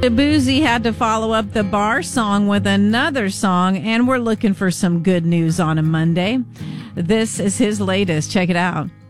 Boozy had to follow up the bar song with another song, and we're looking for some good news on a Monday. This is his latest. Check it out.